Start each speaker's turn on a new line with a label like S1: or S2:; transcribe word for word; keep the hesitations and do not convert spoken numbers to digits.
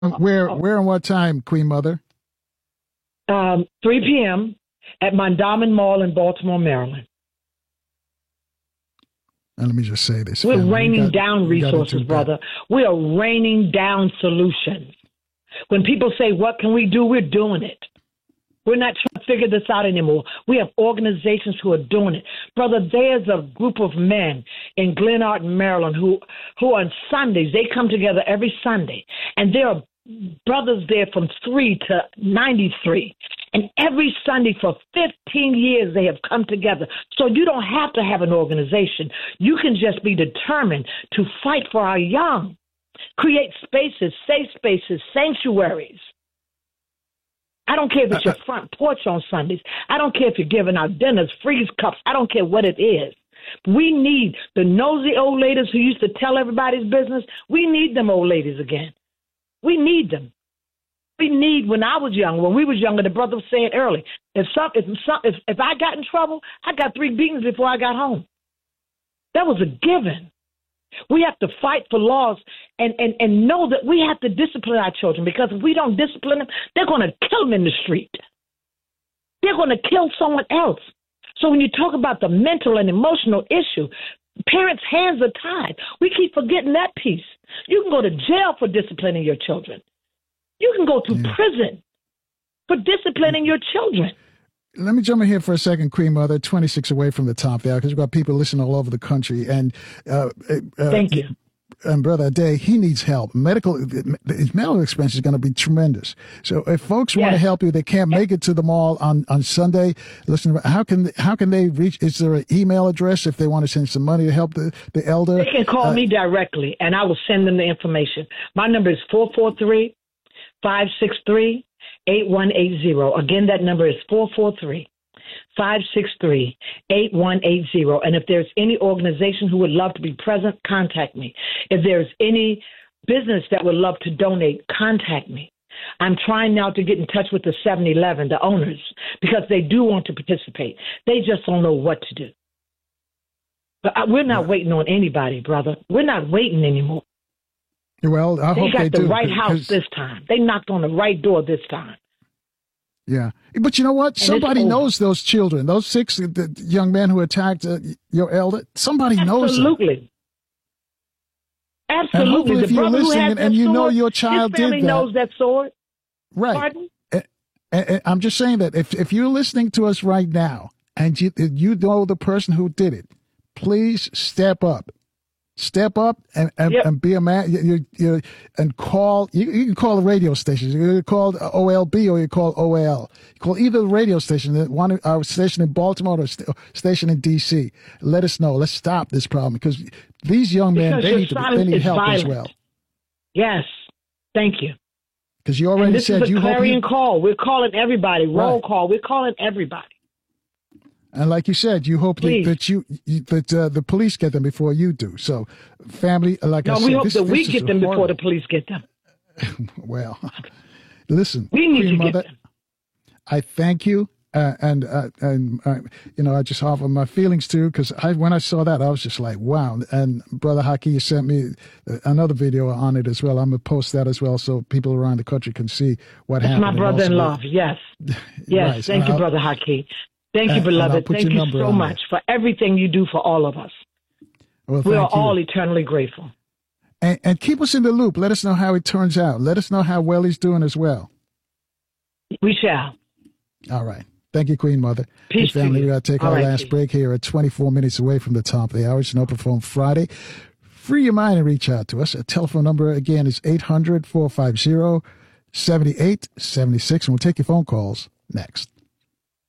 S1: Where, where and what time, Queen Mother?
S2: Um, three p.m. at Mondawmin Mall in Baltimore, Maryland.
S1: And let me just say this.
S2: We're
S1: family.
S2: raining
S1: we got,
S2: down
S1: we
S2: resources, brother. We are raining down solutions. When people say, what can we do? We're doing it. We're not trying to figure this out anymore. We have organizations who are doing it. Brother, there's a group of men in Glenarden, Maryland, who, who on Sundays, they come together every Sunday, and there are brothers there from three to ninety-three. And every Sunday for fifteen years, they have come together. So you don't have to have an organization. You can just be determined to fight for our young, create spaces, safe spaces, sanctuaries. I don't care if it's your front porch on Sundays. I don't care if you're giving out dinners, freeze cups. I don't care what it is. We need the nosy old ladies who used to tell everybody's business. We need them old ladies again. We need them. We need, when I was young, when we was younger, the brother was saying early, if some, if some, if, if I got in trouble, I got three beatings before I got home. That was a given. We have to fight for laws and, and, and know that we have to discipline our children, because if we don't discipline them, they're going to kill them in the street. They're going to kill someone else. So when you talk about the mental and emotional issue, parents' hands are tied. We keep forgetting that piece. You can go to jail for disciplining your children. You can go to yeah. prison for disciplining your children.
S1: Let me jump in here for a second, Queen Mother, twenty-six away from the top there, because we've got people listening all over the country. And uh, uh,
S2: Thank you.
S1: And Brother Ade, he needs help. Medical, his medical expense is going to be tremendous. So if folks yes. want to help you, they can't make it to the mall on, on Sunday. Listen, how can how can they reach? Is there an email address if they want to send some money to help the, the elder?
S2: They can call
S1: uh,
S2: me directly, and I will send them the information. My number is four four three, five six three, eight one eight zero. Again, that number is four four three, five six three, eight one eight zero. And if there's any organization who would love to be present, contact me. If there's any business that would love to donate, contact me. I'm trying now to get in touch with the seven eleven, the owners, because they do want to participate. They just don't know what to do. But we're not waiting on anybody, brother. We're not waiting anymore.
S1: Well, I
S2: they
S1: hope
S2: got
S1: they
S2: the
S1: do,
S2: right house this time. They knocked on the right door this time.
S1: Yeah. But you know what?
S2: And
S1: somebody knows those children, those six the young men who attacked uh, your elder. Somebody
S2: Absolutely.
S1: knows them.
S2: Absolutely. Absolutely.
S1: And hopefully
S2: the
S1: if you're
S2: brother who
S1: listening
S2: has
S1: and,
S2: that
S1: and you
S2: sword,
S1: know your child
S2: his family
S1: did that.
S2: knows that sword.
S1: Right.
S2: Pardon?
S1: And, and I'm just saying that if, if you're listening to us right now and you, you know the person who did it, please step up. Step up and, and,
S2: yep.
S1: and be a man. You, you, you, and call. You, you can call the radio station. You can call O L B or you call O A L. You call either the radio station, one our station in Baltimore or st- station in D C. Let us know. Let's stop this problem, because these young men
S2: because
S1: they need to they need help
S2: violent.
S1: as well.
S2: Yes, thank you.
S1: Because you already
S2: and this
S1: said
S2: is a
S1: you
S2: clarion
S1: hope you,
S2: call. We're calling everybody. Roll
S1: right.
S2: call. We're calling everybody.
S1: And like you said, you hope that, that you, you that uh, the police get them before you do. So, family, like
S2: no,
S1: I said,
S2: we hope
S1: this,
S2: that
S1: this
S2: we
S1: is
S2: get them
S1: horrible.
S2: before the police get them.
S1: Well, listen,
S2: we need
S1: Queen
S2: to
S1: Mother,
S2: get them.
S1: I thank you, uh, and uh, and uh, you know, I just offer my feelings too, because I when I saw that, I was just like, wow. And Brother Haki, you sent me another video on it as well. I'm gonna post that as well, so people around the country can see what
S2: That's
S1: happened.
S2: my brother-in-law. Yes, yes.
S1: Right.
S2: Thank you,
S1: I'll,
S2: Brother Haki. Thank you,
S1: and,
S2: beloved.
S1: And
S2: Thank you so much
S1: there.
S2: for everything you do for all of us.
S1: Well,
S2: we are
S1: you.
S2: all eternally grateful.
S1: And, and keep us in the loop. Let us know how it turns out. Let us know how well he's doing as well.
S2: We shall.
S1: All right. Thank you, Queen Mother.
S2: Peace
S1: hey, family,
S2: to you.
S1: we got to take
S2: all
S1: our
S2: right,
S1: last
S2: peace.
S1: break here at twenty-four minutes away from the top of the hour. It's an open phone Friday. Free your mind and reach out to us. Our telephone number, again, is eight hundred, four five zero, seven eight seven six. And we'll take your phone calls next.